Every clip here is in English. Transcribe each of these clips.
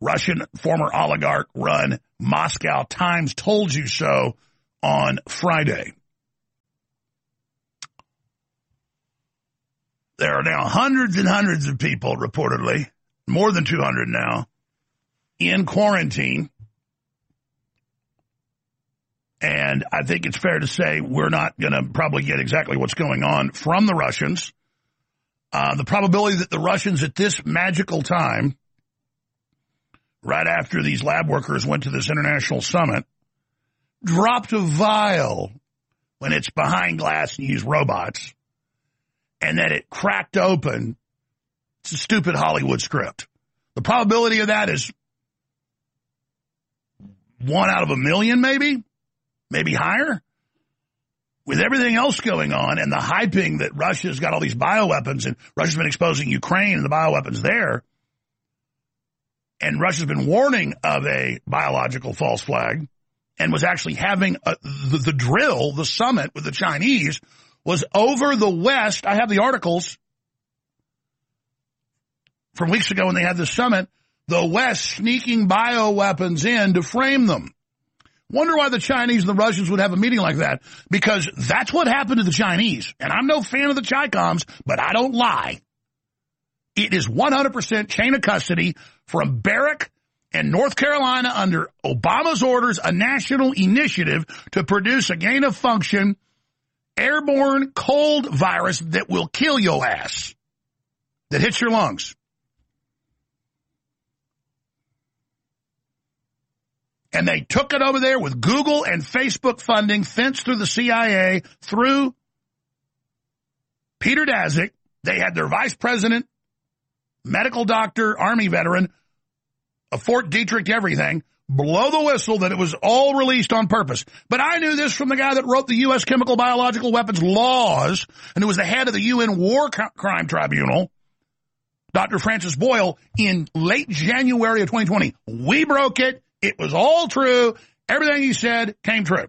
Russian former oligarch run Moscow Times told you so on Friday. There are now hundreds and hundreds of people, reportedly, more than 200 now, in quarantine. And I think it's fair to say we're not going to probably get exactly what's going on from the Russians. The probability that the Russians at this magical time, right after these lab workers went to this international summit, dropped a vial when it's behind glass and used robots, and then it cracked open. It's a stupid Hollywood script. The probability of that is 1 out of a million, maybe higher. With everything else going on and the hyping that Russia's got all these bioweapons and Russia's been exposing Ukraine and the bioweapons there, and Russia's been warning of a biological false flag and was actually having the drill, the summit with the Chinese, was over the West. I have the articles from weeks ago when they had the summit, the West sneaking bioweapons in to frame them. Wonder why the Chinese and the Russians would have a meeting like that, because that's what happened to the Chinese. And I'm no fan of the Chi-Coms, but I don't lie. It is 100% chain of custody from Barrack and North Carolina under Obama's orders, a national initiative to produce a gain-of-function airborne cold virus that will kill your ass, that hits your lungs. And they took it over there with Google and Facebook funding, fenced through the CIA, through Peter Daszak. They had their vice president, medical doctor, Army veteran, a Fort Detrick everything, blow the whistle that it was all released on purpose. But I knew this from the guy that wrote the U.S. Chemical Biological Weapons laws and who was the head of the UN War Crime Tribunal, Dr. Francis Boyle, in late January of 2020. We broke it. It was all true. Everything he said came true.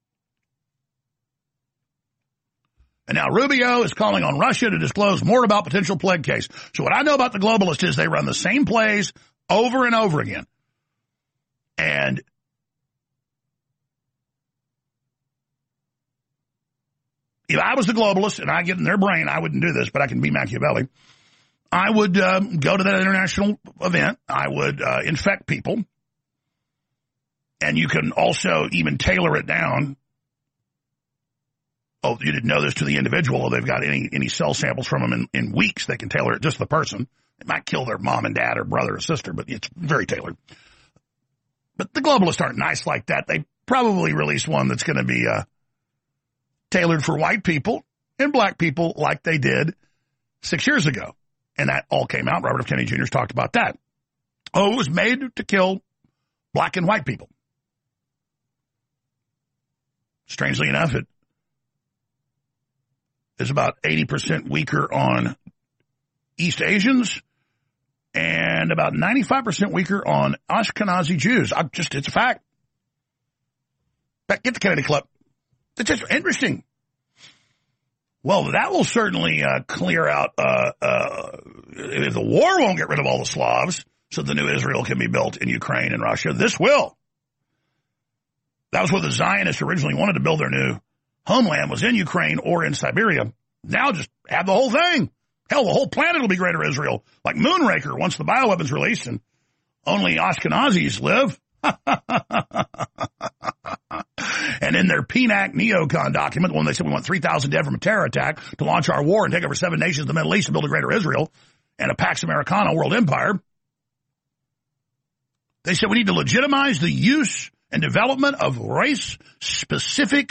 And now Rubio is calling on Russia to disclose more about potential plague case. So what I know about the globalists is they run the same plays over and over again. And if I was the globalist and I get in their brain, I wouldn't do this, but I can be Machiavelli. I would go to that international event. I would infect people. And you can also even tailor it down. Oh, you didn't know this to the individual. Or they've got any cell samples from them in weeks. They can tailor it just to the person. It might kill their mom and dad or brother or sister, but it's very tailored. But the globalists aren't nice like that. They probably release one that's going to be tailored for white people and black people like they did 6 years ago. And that all came out. Robert F. Kennedy Jr. talked about that. Oh, it was made to kill black and white people. Strangely enough, it is about 80% weaker on East Asians and about 95% weaker on Ashkenazi Jews. It's a fact. Get the Kennedy clip. It's just interesting. Well, that will certainly clear out, if the war won't get rid of all the Slavs so the new Israel can be built in Ukraine and Russia, this will. That was where the Zionists originally wanted to build their new homeland, was in Ukraine or in Siberia. Now just have the whole thing. Hell, the whole planet will be Greater Israel, like Moonraker once the bioweapons released and only Ashkenazis live. And in their PNAC neocon document, when they said we want 3,000 dead from a terror attack to launch our war and take over 7 nations in the Middle East and build a Greater Israel and a Pax Americana world empire, they said we need to legitimize the use and development of race-specific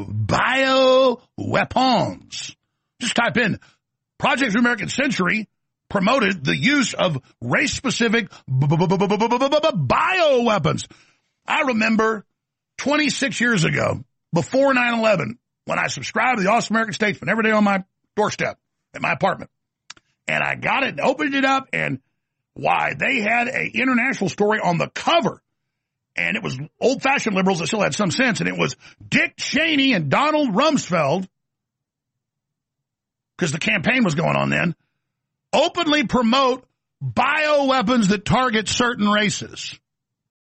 bioweapons. Just type in Project for American Century promoted the use of race-specific bioweapons. I remember 26 years ago, before 9/11, when I subscribed to the Awesome American Statesman every day on my doorstep at my apartment. And I got it and opened it up, and why, they had an international story on the cover. And it was old-fashioned liberals that still had some sense, and it was Dick Cheney and Donald Rumsfeld, because the campaign was going on then, openly promote bioweapons that target certain races.